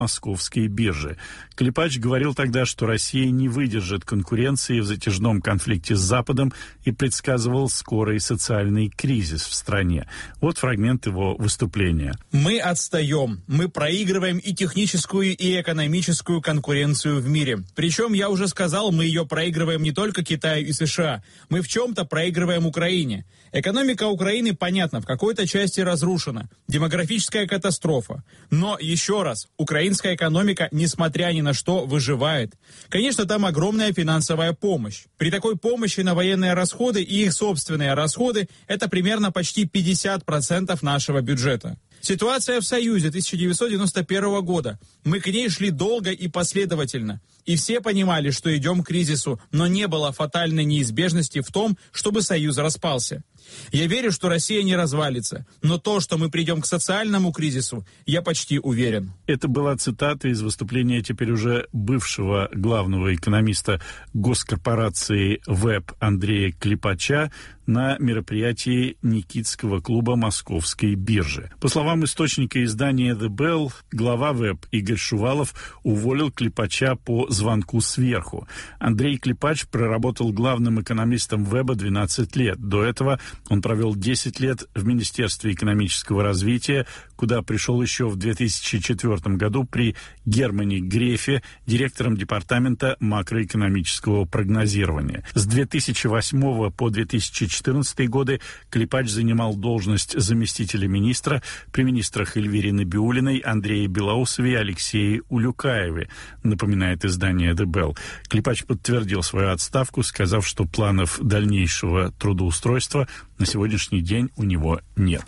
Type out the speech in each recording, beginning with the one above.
Московской биржи. Клепач говорил тогда, что Россия не выдержит конкуренции в затяжном конфликте с Западом и предсказывал скорый социальный кризис в стране. Вот фрагмент его выступления. Мы отстаем. Мы проигрываем и техническую, и экономическую конкуренцию в мире. Причем, я уже сказал, мы ее проигрываем не только Китаю и США. Мы в чем-то проигрываем Украине. Экономика Украины, понятно, в какой-то части разрушена. Демографическая катастрофа. Но, еще раз, украинская экономика, несмотря ни на что, выживает. Конечно, там огромная финансовая помощь. При такой помощи на военные расходы и их собственные расходы это примерно почти 50% нашего бюджета. Ситуация в Союзе 1991 года. Мы к ней шли долго и последовательно. И все понимали, что идем к кризису, но не было фатальной неизбежности в том, чтобы Союз распался. Я верю, что Россия не развалится, но то, что мы придем к социальному кризису, я почти уверен. Это была цитата из выступления теперь уже бывшего главного экономиста госкорпорации ВЭБ Андрея Клепача на мероприятии Никитского клуба Московской биржи. По словам источника издания The Bell, глава ВЭБ Игорь Шувалов уволил Клепача по звонку сверху. Андрей Клепач проработал главным экономистом ВЭБа 12 лет. До этого он провел 10 лет в Министерстве экономического развития, куда пришел еще в 2004 году при Германе Грефе, директором департамента макроэкономического прогнозирования. С 2008 по 2014 годы Клепач занимал должность заместителя министра при министрах Эльвире Набиуллиной, Андрее Белоусове и Алексее Улюкаеве, напоминает издание The Bell. Клепач подтвердил свою отставку, сказав, что планов дальнейшего трудоустройства на сегодняшний день у него нет.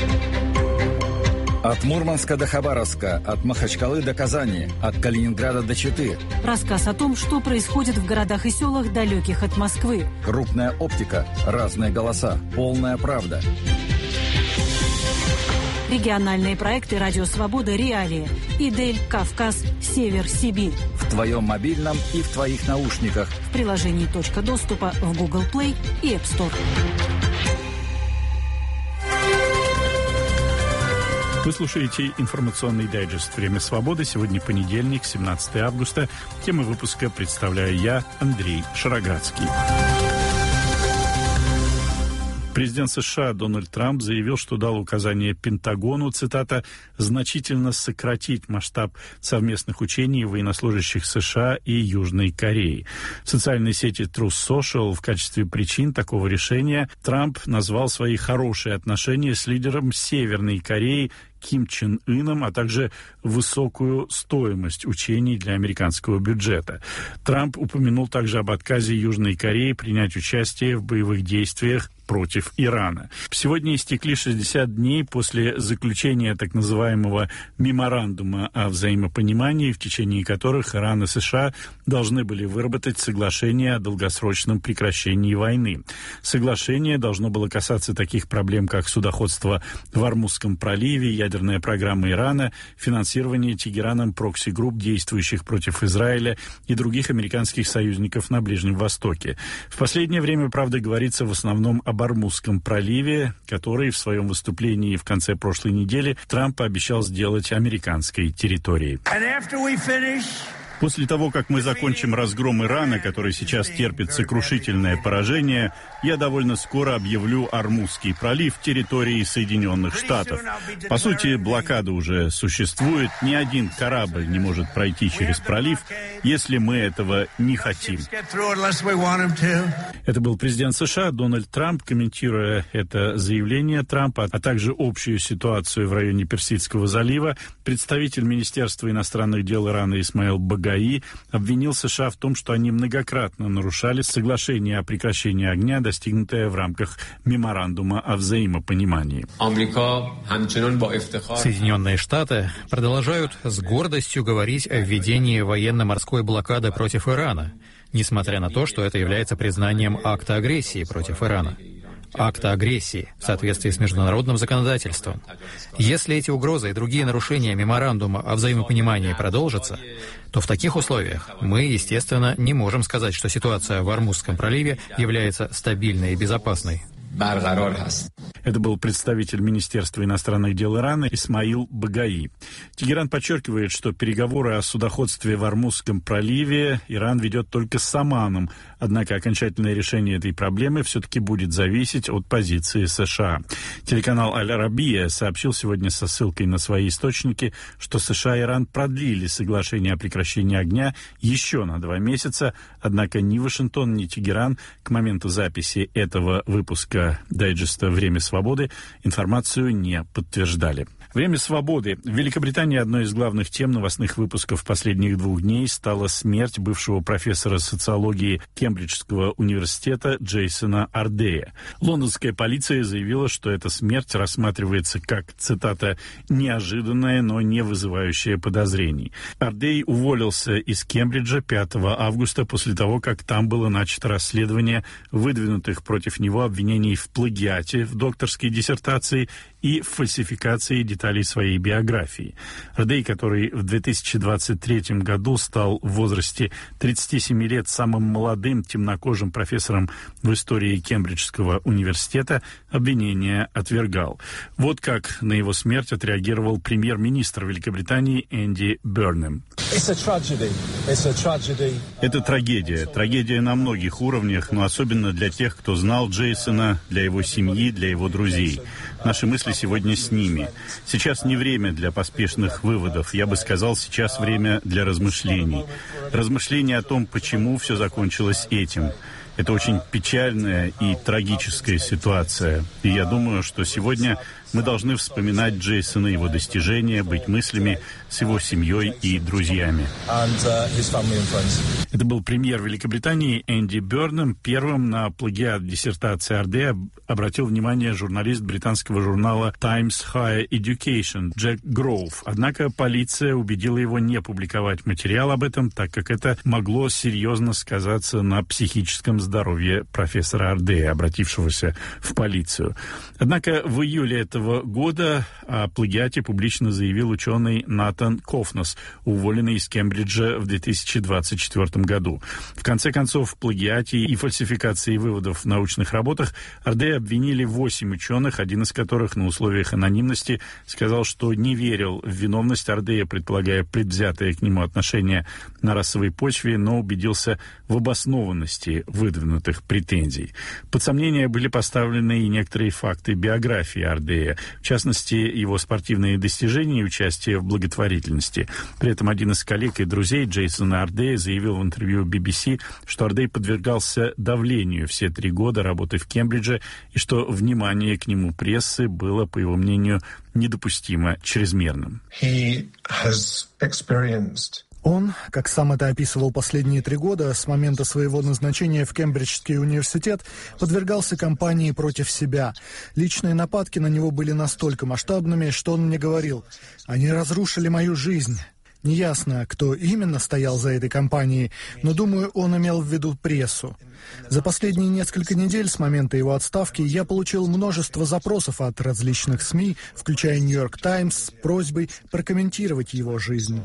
От Мурманска до Хабаровска, от Махачкалы до Казани, от Калининграда до Читы. Рассказ о том, что происходит в городах и селах, далеких от Москвы. Крупная оптика, разные голоса, полная правда. Региональные проекты «Радио Свобода», «Реалии», «Идель», «Кавказ», «Север», «Сибирь». В твоем мобильном и в твоих наушниках. В приложении «Точка доступа» в Google Play и App Store. Вы слушаете информационный дайджест «Время свободы». Сегодня понедельник, 17 августа. Тему выпуска представляю я, Андрей Шароградский. Президент США Дональд Трамп заявил, что дал указание Пентагону, цитата, «значительно сократить масштаб совместных учений военнослужащих США и Южной Кореи». В социальной сети Truth Social в качестве причин такого решения Трамп назвал свои хорошие отношения с лидером Северной Кореи Ким Чен Ыном, а также высокую стоимость учений для американского бюджета. Трамп упомянул также об отказе Южной Кореи принять участие в боевых действиях против Ирана. Сегодня истекли 60 дней после заключения так называемого меморандума о взаимопонимании, в течение которых Иран и США должны были выработать соглашение о долгосрочном прекращении войны. Соглашение должно было касаться таких проблем, как судоходство в Ормузском проливе, ядерная программа Ирана, финансирование Тегераном прокси-групп, действующих против Израиля и других американских союзников на Ближнем Востоке. В последнее время, правда, говорится в основном об Ормузском проливе, который в своем выступлении в конце прошлой недели Трамп пообещал сделать американской территорией. После того, как мы закончим разгром Ирана, который сейчас терпит сокрушительное поражение, я довольно скоро объявлю Ормузский пролив территорией Соединенных Штатов. По сути, блокада уже существует, ни один корабль не может пройти через пролив, если мы этого не хотим. Это был президент США Дональд Трамп, комментируя это заявление Трампа, а также общую ситуацию в районе Персидского залива. Представитель Министерства иностранных дел Ирана Исмаил Багаи обвинил США в том, что они многократно нарушали соглашение о прекращении огня, достигнутое в рамках меморандума о взаимопонимании. Соединенные Штаты продолжают с гордостью говорить о введении военно-морской блокады против Ирана, несмотря на то, что это является признанием акта агрессии против Ирана. Акта агрессии в соответствии с международным законодательством. Если эти угрозы и другие нарушения меморандума о взаимопонимании продолжатся, то в таких условиях мы, естественно, не можем сказать, что ситуация в Ормузском проливе является стабильной и безопасной. Это был представитель Министерства иностранных дел Ирана Исмаил Багаи. Тегеран подчеркивает, что переговоры о судоходстве в Ормузском проливе Иран ведет только с Оманом. Однако окончательное решение этой проблемы все-таки будет зависеть от позиции США. Телеканал «Аль-Арабия» сообщил сегодня со ссылкой на свои источники, что США и Иран продлили соглашение о прекращении огня еще на 2 месяца, однако ни Вашингтон, ни Тегеран к моменту записи этого выпуска дайджеста «Время свободы» информацию не подтверждали. «Время свободы». В Великобритании одной из главных тем новостных выпусков последних 2 дней стала смерть бывшего профессора социологии Кембриджского университета Джейсона Ардея. Лондонская полиция заявила, что эта смерть рассматривается как, цитата, «неожиданная, но не вызывающая подозрений». Ардей уволился из Кембриджа 5 августа после того, как там было начато расследование выдвинутых против него обвинений в плагиате в докторской диссертации и в фальсификации деталей своей биографии. Ардей, который в 2023 году стал в возрасте 37 лет самым молодым темнокожим профессором в истории Кембриджского университета, обвинения отвергал. Вот как на его смерть отреагировал премьер-министр Великобритании Энди Бернем. Это трагедия. Трагедия на многих уровнях, но особенно для тех, кто знал Джейсона, для его семьи, для его друзей. Наши мысли сегодня с ними. Сейчас не время для поспешных выводов. Я бы сказал, сейчас время для размышлений. Размышления о том, почему все закончилось этим. Это очень печальная и трагическая ситуация. И я думаю, что сегодня мы должны вспоминать Джейсона, его достижения, быть мыслями с его семьей и друзьями. Это был премьер Великобритании Энди Бернем. Первым на плагиат диссертации Ардея обратил внимание журналист британского журнала Times Higher Education Джек Гроув. Однако полиция убедила его не публиковать материал об этом, так как это могло серьезно сказаться на психическом здоровье профессора Ардея, обратившегося в полицию. Однако в июле этого года о плагиате публично заявил ученый Натан Кофнос, уволенный из Кембриджа в 2024 году. В конце концов, в плагиате и фальсификации выводов в научных работах Ардея обвинили 8 ученых, один из которых на условиях анонимности сказал, что не верил в виновность Ардея, предполагая предвзятое к нему отношение на расовой почве, но убедился в обоснованности выдвинутых претензий. Под сомнение были поставлены и некоторые факты биографии Ардея, в частности, его спортивные достижения и участие в благотворительности. При этом один из коллег и друзей Джейсона Ардея заявил в интервью BBC, что Ардей подвергался давлению все 3 года работы в Кембридже и что внимание к нему прессы было, по его мнению, недопустимо чрезмерным. Он, как сам это описывал последние 3 года, с момента своего назначения в Кембриджский университет, подвергался кампании против себя. Личные нападки на него были настолько масштабными, что он мне говорил: «Они разрушили мою жизнь». Неясно, кто именно стоял за этой кампанией, но, думаю, он имел в виду прессу. За последние несколько недель с момента его отставки я получил множество запросов от различных СМИ, включая «Нью-Йорк Таймс», с просьбой прокомментировать его жизнь.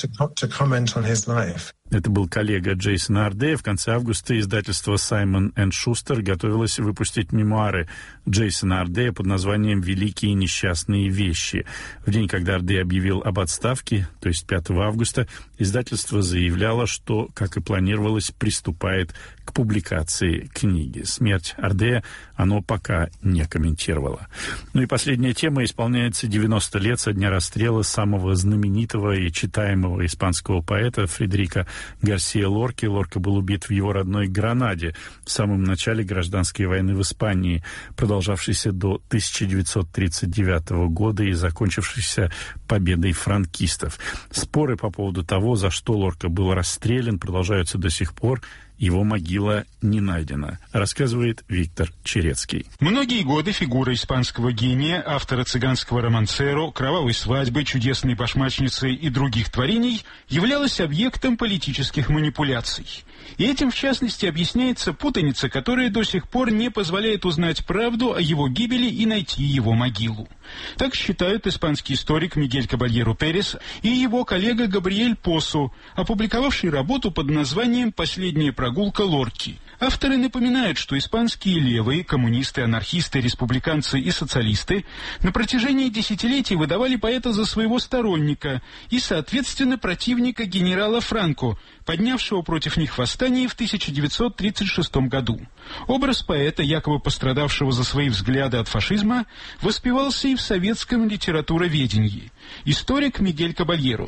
Это был коллега Джейсона Ардея. В конце августа издательство Simon & Schuster готовилось выпустить мемуары Джейсона Ардея под названием «Великие несчастные вещи». В день, когда Ардей объявил об отставке, то есть 5 августа, издательство заявляло, что, как и планировалось, приступает к публикации книги. Смерть Ардея оно пока не комментировало. Ну и последняя тема. Исполняется 90 лет со дня расстрела самого знаменитого и читаемого испанского поэта Фредерико Гарсия Лорки. Лорка был убит в его родной Гранаде в самом начале гражданской войны в Испании, продолжавшейся до 1939 года и закончившейся победой франкистов. Споры по поводу того, за что Лорка был расстрелян, продолжаются до сих пор. Его могила не найдена, рассказывает Виктор Черецкий. Многие годы фигура испанского гения, автора цыганского романсеро, кровавой свадьбы, чудесной башмачницы и других творений, являлась объектом политических манипуляций. И этим, в частности, объясняется путаница, которая до сих пор не позволяет узнать правду о его гибели и найти его могилу. Так считают испанский историк Мигель Кабальеро Перес и его коллега Габриэль Посу, опубликовавший работу под названием «Последняя прогулка Лорки». Авторы напоминают, что испанские левые, коммунисты, анархисты, республиканцы и социалисты на протяжении десятилетий выдавали поэта за своего сторонника и, соответственно, противника генерала Франко, поднявшего против них восстание в 1936 году. Образ поэта, якобы пострадавшего за свои взгляды от фашизма, воспевался и в советском литературоведении. Историк Мигель Кабальеро.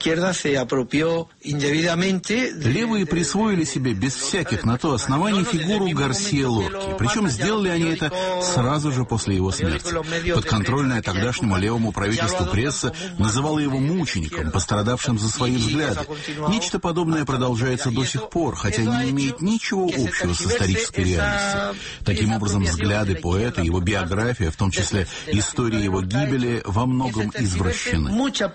Левые присвоили себе без всяких на то оснований фигуру Гарсия Лорки. Причем сделали они это сразу же после его смерти. Подконтрольная тогдашнему левому правительству пресса называла его мучеником, пострадавшим за свои взгляды. Нечто подобное продолжается до сих пор, хотя не имеет ничего общего с исторической реальностью. Таким образом, взгляды поэта, его биография, в том числе история его гибели, во многом извращены.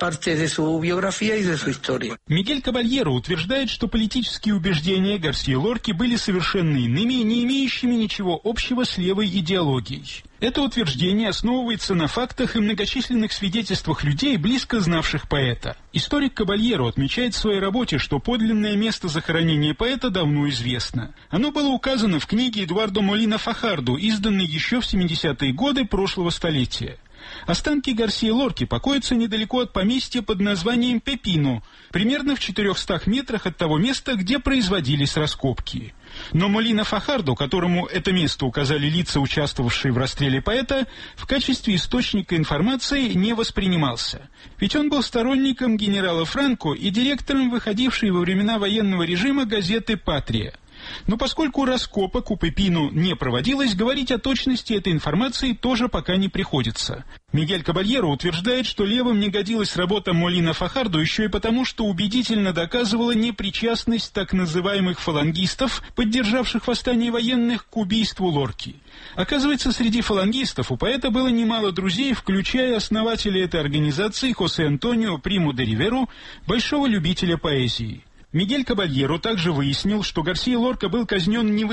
Мигель Кабальеро утверждает, что политические убеждения Гарсия Лорки были совершенно иными, не имеющими ничего общего с левой идеологией. Это утверждение основывается на фактах и многочисленных свидетельствах людей, близко знавших поэта. Историк Кабальеро отмечает в своей работе, что подлинное место захоронения поэта давно известно. Оно было указано в книге Эдуардо Молина Фахардо, изданной еще в 70-е годы прошлого столетия. Останки Гарсия Лорки покоятся недалеко от поместья под названием Пепино, примерно в 400 метрах от того места, где производились раскопки. Но Молина Фахардо, которому это место указали лица, участвовавшие в расстреле поэта, в качестве источника информации не воспринимался. Ведь он был сторонником генерала Франко и директором выходившей во времена военного режима газеты «Патрия». Но поскольку раскопок у Пепино не проводилось, говорить о точности этой информации тоже пока не приходится. Мигель Кабальеро утверждает, что левым не годилась работа Молина Фахардо еще и потому, что убедительно доказывала непричастность так называемых фалангистов, поддержавших восстание военных, к убийству Лорки. Оказывается, среди фалангистов у поэта было немало друзей, включая основателя этой организации Хосе Антонио Приму де Риверу, большого любителя поэзии. Мигель Кабальеро также выяснил, что Гарсия Лорка был казнен не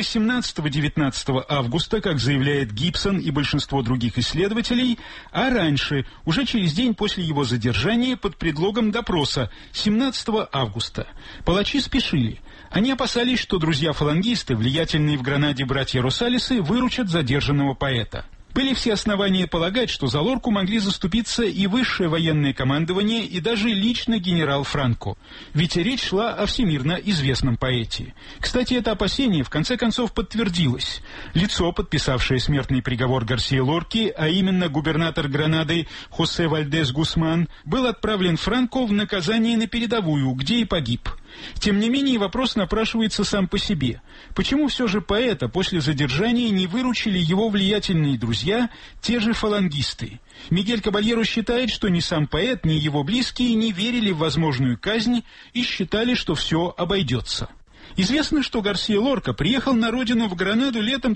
18-19 августа, как заявляет Гибсон и большинство других исследователей, а раньше, уже через день после его задержания под предлогом допроса, 17 августа. Палачи спешили. Они опасались, что друзья-фалангисты, влиятельные в Гранаде братья Росалесы, выручат задержанного поэта. Были все основания полагать, что за Лорку могли заступиться и высшее военное командование, и даже лично генерал Франко. Ведь речь шла о всемирно известном поэте. Кстати, это опасение в конце концов подтвердилось. Лицо, подписавшее смертный приговор Гарсия Лорки, а именно губернатор Гранады Хосе Вальдес Гусман, был отправлен Франко в наказание на передовую, где и погиб. Тем не менее, вопрос напрашивается сам по себе. Почему все же поэта после задержания не выручили его влиятельные друзья, те же фалангисты? Мигель Кабальеро считает, что ни сам поэт, ни его близкие не верили в возможную казнь и считали, что все обойдется. Известно, что Гарсия Лорка приехал на родину в Гранаду летом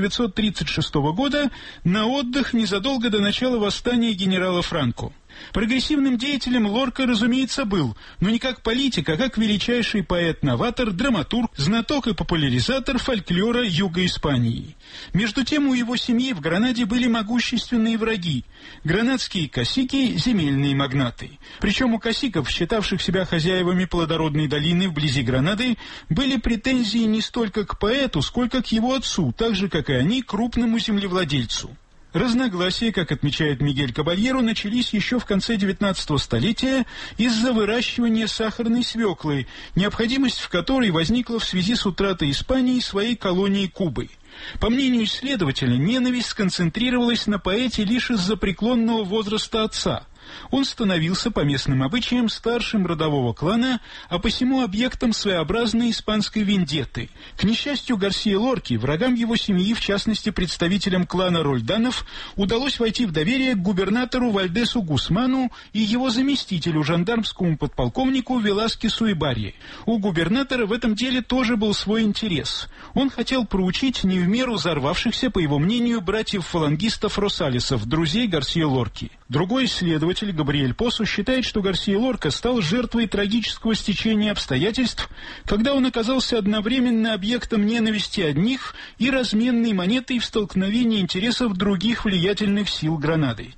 1936 года на отдых незадолго до начала восстания генерала Франко. Прогрессивным деятелем Лорка, разумеется, был, но не как политик, а как величайший поэт-новатор, драматург, знаток и популяризатор фольклора Юга Испании. Между тем, у его семьи в Гранаде были могущественные враги – гранадские касики, земельные магнаты. Причем у касиков, считавших себя хозяевами плодородной долины вблизи Гранады, были претензии не столько к поэту, сколько к его отцу, так же, как и они, крупному землевладельцу. Разногласия, как отмечает Мигель Кабальеро, начались еще в конце XIX столетия из-за выращивания сахарной свеклы, необходимость в которой возникла в связи с утратой Испании своей колонии Кубы. По мнению исследователя, ненависть сконцентрировалась на поэте лишь из-за преклонного возраста отца. Он становился по местным обычаям старшим родового клана, а посему объектом своеобразной испанской вендетты. К несчастью Гарсия Лорки, врагам его семьи, в частности представителям клана Рольданов, удалось войти в доверие к губернатору Вальдесу Гусману и его заместителю, жандармскому подполковнику Веласкесу Ибарье. У губернатора в этом деле тоже был свой интерес. Он хотел проучить не в меру взорвавшихся, по его мнению, братьев-фалангистов Росалесов, друзей Гарсия Лорки. Другой исследователь, исследователь Габриэль Посу считает, что Гарсия Лорка стал жертвой трагического стечения обстоятельств, когда он оказался одновременно объектом ненависти одних и разменной монетой в столкновении интересов других влиятельных сил Гранады.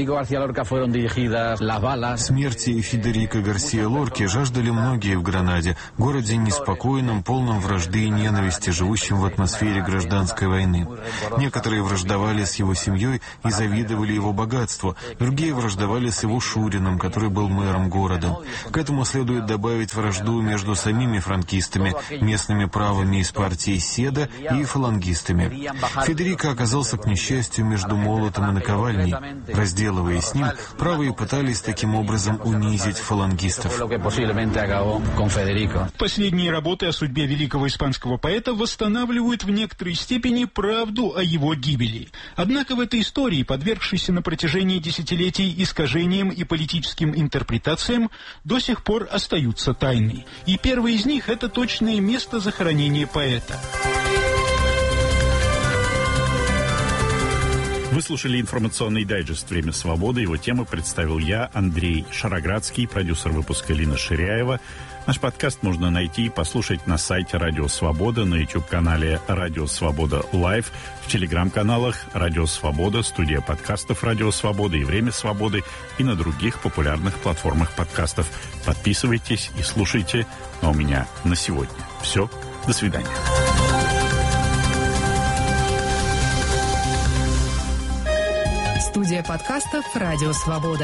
Смерти Федерико Гарсия Лорки жаждали многие в Гранаде, городе неспокойном, полном вражды и ненависти, живущем в атмосфере гражданской войны. Некоторые враждовали с его семьей и завидовали его богатству, другие враждовали с его шурином, который был мэром города. К этому следует добавить вражду между самими франкистами, местными правыми из партии Седа и фалангистами. Федерико оказался, к несчастью, между молотом и наковальней. Разделываясь с ним, правые пытались таким образом унизить фалангистов. Последние работы о судьбе великого испанского поэта восстанавливают в некоторой степени правду о его гибели. Однако в этой истории, подвергшейся на протяжении десятилетий искажениям и политическим интерпретациям, до сих пор остаются тайной. И первый из них – это точное место захоронения поэта. Вы слушали информационный дайджест «Время свободы». Его тему представил я, Андрей Шароградский, продюсер выпуска Лина Ширяева. Наш подкаст можно найти и послушать на сайте Радио Свобода, на YouTube-канале Радио Свобода Лайв, в телеграм-каналах Радио Свобода, студия подкастов Радио Свобода и Время Свободы и на других популярных платформах подкастов. Подписывайтесь и слушайте. А у меня на сегодня все. До свидания. Студия подкастов «Радио Свобода».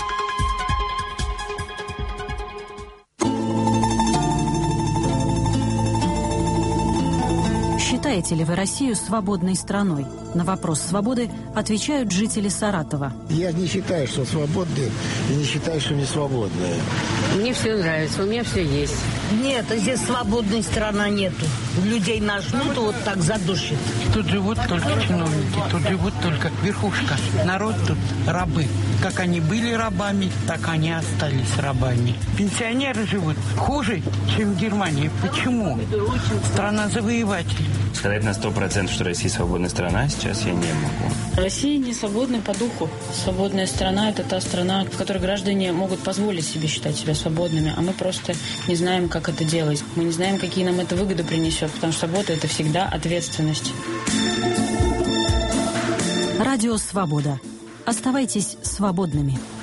Считаете ли вы Россию свободной страной? На вопрос свободы отвечают жители Саратова. Я не считаю, что свободные, и не считаю, что не свободные. Мне все нравится, у меня все есть. Нет, здесь свободной страны нету. Людей нажмут, вот так задушит. Тут живут только чиновники, тут живут только верхушка. Народ тут рабы. Как они были рабами, так они остались рабами. Пенсионеры живут хуже, чем в Германии. Почему? Страна завоевателей. Сказать на 100%, что Россия свободная страна, сейчас я не могу. Россия не свободна по духу. Свободная страна – это та страна, в которой граждане могут позволить себе считать себя свободными, а мы просто не знаем, как это делать. Мы не знаем, какие нам это выгоды принесет, потому что свобода – это всегда ответственность. Радио Свобода. Оставайтесь свободными.